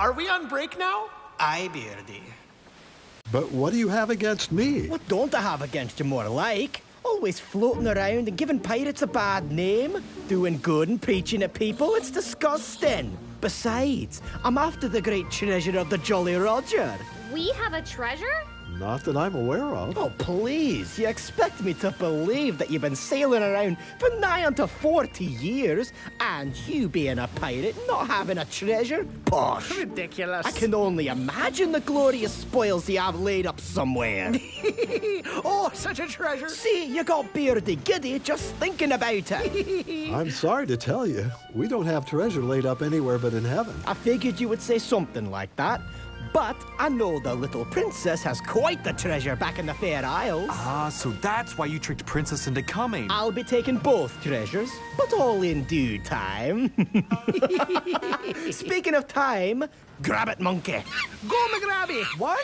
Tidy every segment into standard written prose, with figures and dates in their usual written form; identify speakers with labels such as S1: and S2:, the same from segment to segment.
S1: Are we on break now?
S2: Aye, Beardy.
S3: But what do you have against me?
S4: What don't I have against you more like? Always floating around and giving pirates a bad name. Doing good and preaching at people, it's disgusting. Besides, I'm after the great treasure of the Jolly Roger.
S5: We have a treasure?
S3: Not that I'm aware of.
S4: Oh, please, you expect me to believe that you've been sailing around for nigh unto 40 years, and you being a pirate, not having a treasure? Posh.
S1: Ridiculous.
S4: I can only imagine the glorious spoils you have laid up somewhere.
S1: Oh, such a treasure.
S4: See, you got beardy giddy just thinking about it.
S3: I'm sorry to tell you, we don't have treasure laid up anywhere but in heaven.
S4: I figured you would say something like that. But I know the little princess has quite the treasure back in the Fair Isles.
S6: Ah, so that's why you tricked Princess into coming.
S4: I'll be taking both treasures, but all in due time. Speaking of time, grab it, monkey.
S1: Go, McGrabby.
S6: What?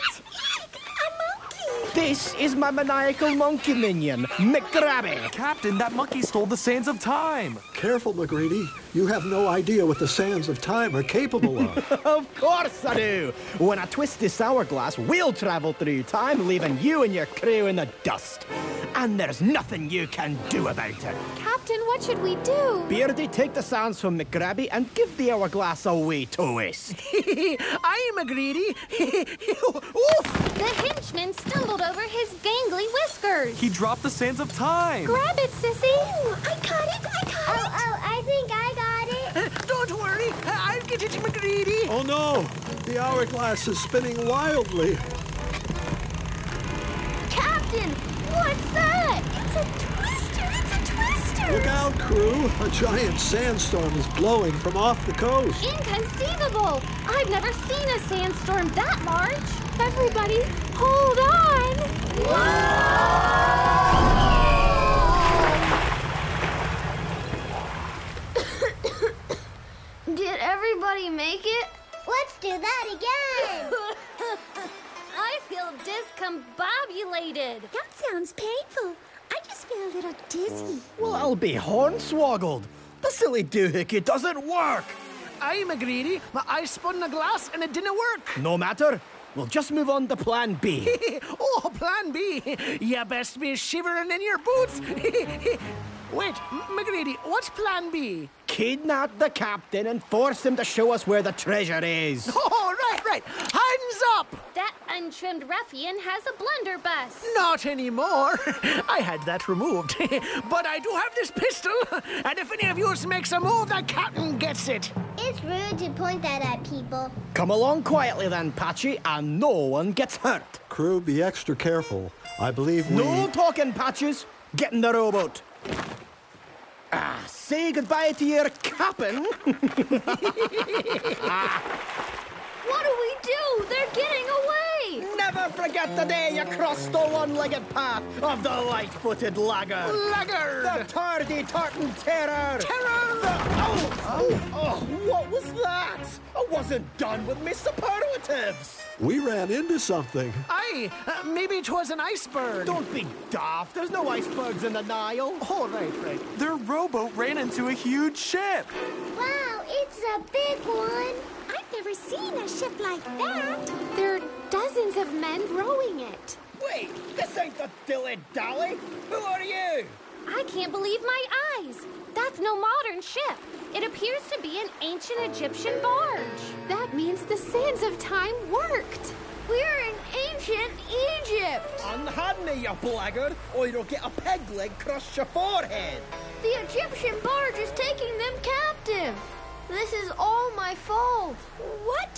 S4: This is my maniacal monkey minion, McGrabby.
S6: Captain, that monkey stole the sands of time.
S3: Careful, McGreedy. You have no idea what the sands of time are capable of.
S4: Of course I do. When I twist this hourglass, we'll travel through time, leaving you and your crew in the dust. And there's nothing you can do about it.
S5: Captain, what should we do?
S4: Beardy, take the sands from McGrabby and give the hourglass away to us.
S1: I'm a greedy.
S5: The henchman stumbled over his gangly whiskers.
S6: He dropped the sands of time.
S5: Grab it, sissy.
S7: I caught it! Oh, I think I got it.
S1: Don't worry. I'll get it, McGreedy.
S3: Oh no! The hourglass is spinning wildly.
S7: Captain, what's that? It's a twister! It's a twister!
S3: Look out, crew! A giant sandstorm is blowing from off the coast.
S5: Inconceivable! I've never seen a sandstorm that large. Everybody, hold on.
S7: Did everybody make it? Let's do that again!
S5: I feel discombobulated.
S7: That sounds painful. I just feel a little dizzy.
S4: Well, I'll be hornswoggled. The silly doohickey doesn't work.
S1: I'm a greedy. I spun the glass and it didn't work.
S4: No matter. We'll just move on to plan B.
S1: Oh, plan B. You best be shivering in your boots. Wait, McGreedy, what's plan B?
S4: Kidnap the captain and force him to show us where the treasure is.
S1: Oh, right. Hands up.
S5: That untrimmed ruffian has a blunderbuss.
S1: Not anymore. I had that removed. But I do have this pistol. And if any of you makes a move, the captain gets it.
S7: It's rude to point that at people.
S4: Come along quietly then, Patchy, and no one gets hurt.
S3: Crew, be extra careful. I believe we...
S4: No talking, Patches. Get in the rowboat. Say goodbye to your captain.
S5: What do we do? They're getting away.
S4: Never forget the day you crossed the one-legged path of the light-footed laggard.
S1: Laggard.
S4: The tardy tartan terror.
S1: Terror.
S4: Oh, what was that? I wasn't done with my superlatives.
S3: We ran into something.
S1: Aye, maybe it was an iceberg.
S4: Don't be daft. There's no icebergs in the Nile.
S1: Oh, right.
S6: Their rowboat ran into a huge ship.
S7: Wow, it's a big one. I've never seen a ship like that.
S5: There are dozens of men rowing it.
S4: Wait, this ain't the dilly-dally. Who are you?
S5: I can't believe my eyes. That's no modern ship. It appears to be an ancient Egyptian barge. That means the sands of time worked.
S7: We're in ancient Egypt.
S4: Unhand me, you blackguard, or you'll get a peg leg across your forehead.
S7: The Egyptian barge is taking them captive. This is all my fault. What